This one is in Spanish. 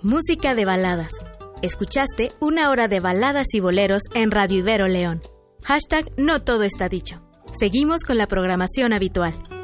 Música de baladas. Escuchaste una hora de baladas y boleros en Radio Ibero León. #No todo está dicho. Seguimos con la programación habitual.